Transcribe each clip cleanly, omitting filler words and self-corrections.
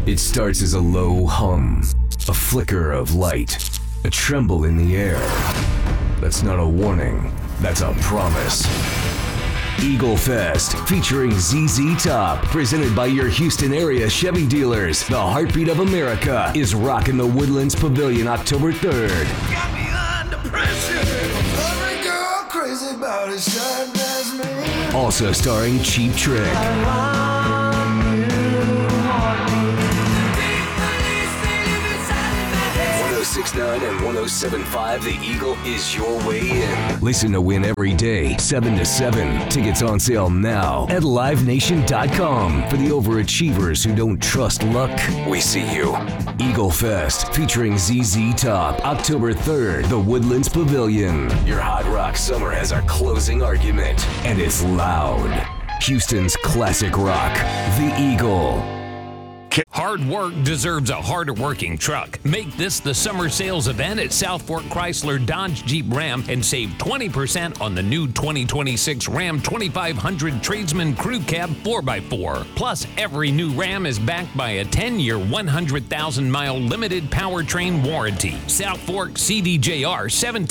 It starts as a low hum, a flicker of light, a tremble in the air. That's not a warning, that's a promise. Eagle Fest, featuring ZZ Top, presented by your Houston area Chevy dealers. The heartbeat of America is rocking the Woodlands Pavilion October 3rd. Got me under pressure. Every girl crazy about it, shine as me. Also starring Cheap Trick. 106.9 and 107.5, The Eagle is your way in. Listen to Win every day, 7 to 7. Tickets on sale now at livenation.com. For the overachievers who don't trust luck, we see you. Eagle Fest, featuring ZZ Top, October 3rd, the Woodlands Pavilion. Your hot rock summer has a closing argument, and it's loud. Houston's classic rock, The Eagle. Hard work deserves a harder working truck. Make this the summer sales event at South Fork Chrysler Dodge Jeep Ram and save 20% on the new 2026 Ram 2500 Tradesman Crew Cab 4x4. Plus, every new Ram is backed by a 10-year, 100,000-mile limited powertrain warranty. South Fork CDJR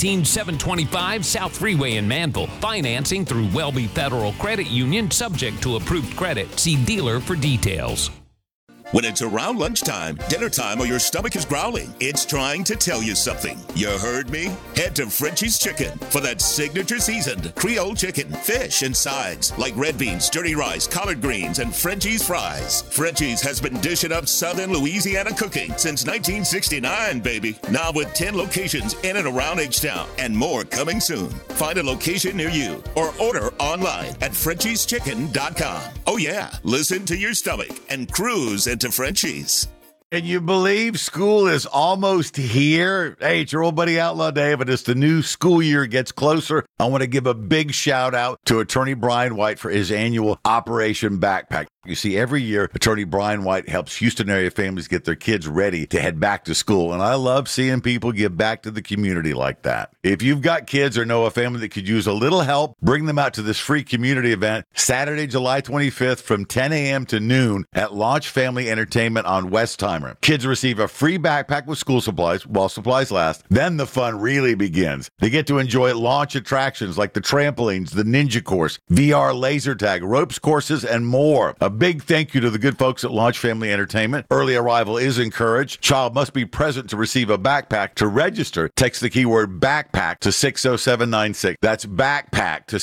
17725 South Freeway in Manville. Financing through Welby Federal Credit Union, subject to approved credit. See dealer for details. When it's around lunchtime, dinner time, or your stomach is growling, it's trying to tell you something. You heard me? Head to Frenchie's Chicken for that signature seasoned Creole chicken, fish, and sides like red beans, dirty rice, collard greens, and Frenchie's fries. Frenchie's has been dishing up Southern Louisiana cooking since 1969, baby. Now with 10 locations in and around H-Town and more coming soon. Find a location near you or order online at FrenchiesChicken.com. Oh yeah, listen to your stomach and cruise into Frenchies. Can you believe school is almost here? Hey, it's your old buddy Outlaw Dave, and as the new school year gets closer, I want to give a big shout out to Attorney Brian White for his annual Operation Backpack. You see, every year, Attorney Brian White helps Houston area families get their kids ready to head back to school, and I love seeing people give back to the community like that. If you've got kids or know a family that could use a little help, bring them out to this free community event Saturday, July 25th from 10 a.m. to noon at Launch Family Entertainment on Westheimer. Kids receive a free backpack with school supplies while supplies last. Then the fun really begins. They get to enjoy launch attractions like the trampolines, the ninja course, VR laser tag, ropes courses, and more. A big thank you to the good folks at Launch Family Entertainment. Early arrival is encouraged. Child must be present to receive a backpack. To register, text the keyword backpack to 60796. That's backpack to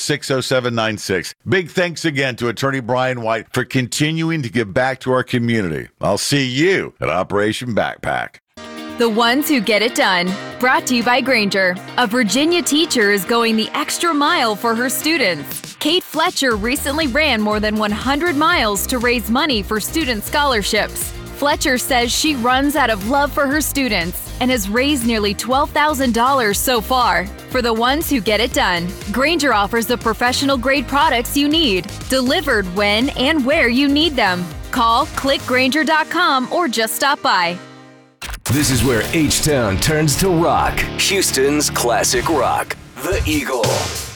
60796. Big thanks again to Attorney Brian White for continuing to give back to our community. I'll see you at Operation Backpack. The ones who get it done. Brought to you by Granger. A Virginia teacher is going the extra mile for her students. Kate Fletcher recently ran more than 100 miles to raise money for student scholarships. Fletcher says she runs out of love for her students and has raised nearly $12,000 so far. For the ones who get it done, Granger offers the professional-grade products you need, delivered when and where you need them. Call, click Granger.com, or just stop by. This is where H-Town turns to rock. Houston's classic rock, The Eagle.